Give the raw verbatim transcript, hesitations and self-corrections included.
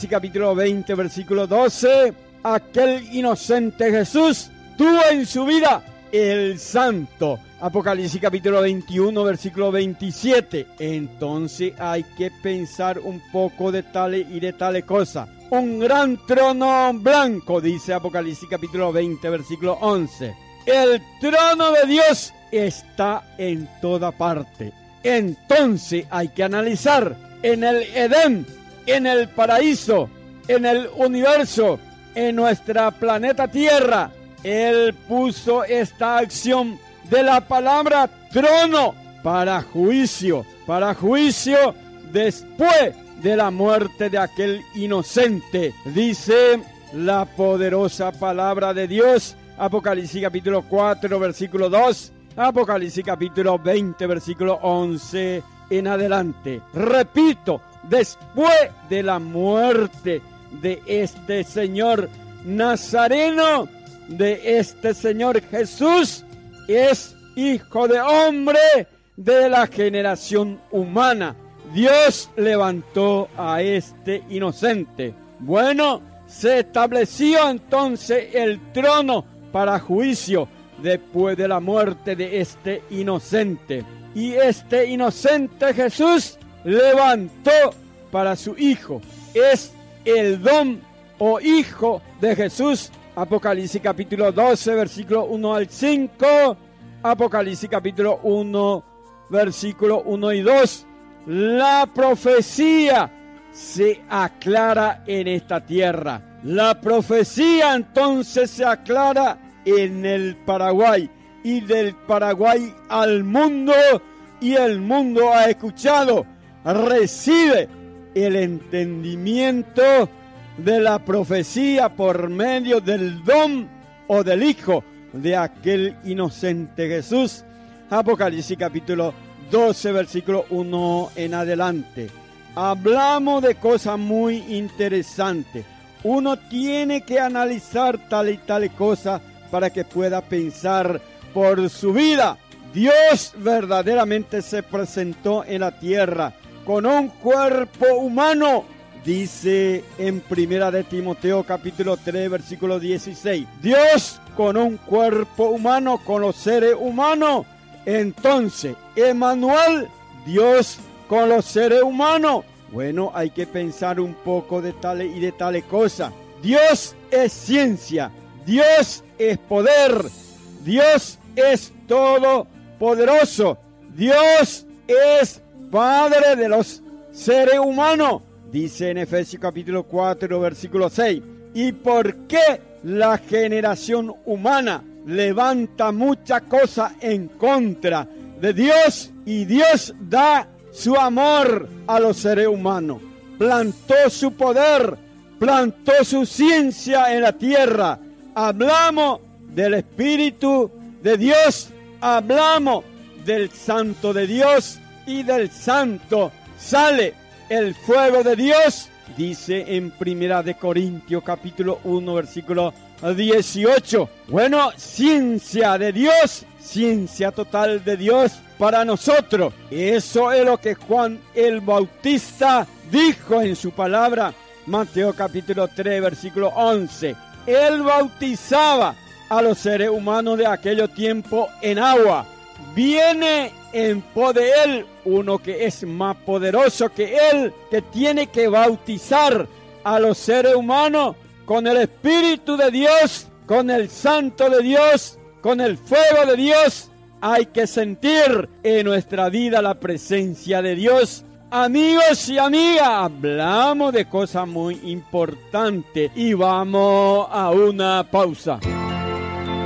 capítulo veinte, versículo doce, aquel inocente Jesús tuvo en su vida el santo. Apocalipsis capítulo veintiuno, versículo veintisiete. Entonces hay que pensar un poco de tales y de tales cosas. Un gran trono blanco, dice Apocalipsis capítulo veinte, versículo once. El trono de Dios está en toda parte. Entonces hay que analizar en el Edén, en el paraíso, en el universo, en nuestra planeta Tierra. Él puso esta acción de la palabra trono para juicio, para juicio después de la muerte de aquel inocente. Dice la poderosa palabra de Dios, Apocalipsis capítulo cuatro, versículo dos, Apocalipsis capítulo veinte, versículo once en adelante. Repito, después de la muerte de este Señor Nazareno, de este Señor Jesús, es hijo de hombre de la generación humana. Dios levantó a este inocente. Bueno, se estableció entonces el trono para juicio después de la muerte de este inocente. Y este inocente Jesús levantó para su hijo. Es el don o hijo de Jesús. Apocalipsis capítulo doce, versículo uno al cinco. Apocalipsis capítulo uno, versículo uno y dos. La profecía se aclara en esta tierra. La profecía entonces se aclara en el Paraguay. Y del Paraguay al mundo. Y el mundo ha escuchado. Recibe el entendimiento de la profecía por medio del don o del hijo de aquel inocente Jesús. Apocalipsis capítulo doce, versículo uno en adelante. Hablamos de cosas muy interesantes. Uno tiene que analizar tal y tal cosa para que pueda pensar por su vida. Dios verdaderamente se presentó en la tierra con un cuerpo humano. Dice en primera de Timoteo capítulo tres, versículo dieciséis. Dios con un cuerpo humano, con los seres humanos. Entonces, Emmanuel, Dios con los seres humanos. Bueno, hay que pensar un poco de tales y de tales cosas. Dios es ciencia. Dios es poder. Dios es todopoderoso. Dios es Padre de los seres humanos. Dice en Efesios capítulo cuatro, versículo seis. ¿Y por qué la generación humana levanta muchas cosas en contra de Dios? Y Dios da su amor a los seres humanos. Plantó su poder, plantó su ciencia en la tierra. Hablamos del Espíritu de Dios, hablamos del Santo de Dios, y del Santo sale el fuego de Dios, dice en Primera de Corintios capítulo uno, versículo dieciocho. Bueno, ciencia de Dios, ciencia total de Dios para nosotros. Eso es lo que Juan el Bautista dijo en su palabra, Mateo capítulo tres, versículo once. Él bautizaba a los seres humanos de aquel tiempo en agua. Viene en pos de él uno que es más poderoso que él, que tiene que bautizar a los seres humanos con el Espíritu de Dios, con el Santo de Dios, con el fuego de Dios. Hay que sentir en nuestra vida la presencia de Dios. Amigos y amigas, hablamos de cosas muy importantes y vamos a una pausa.